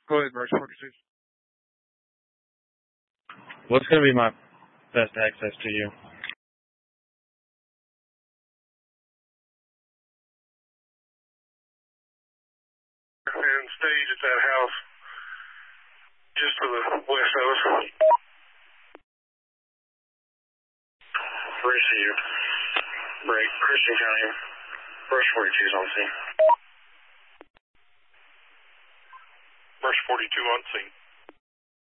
Go ahead, Brush 46. What's going to be my best access to you? And stage at that house just to the west of us. Receive. Break. Christian County. Brush 42 is on scene. Brush 42 on scene.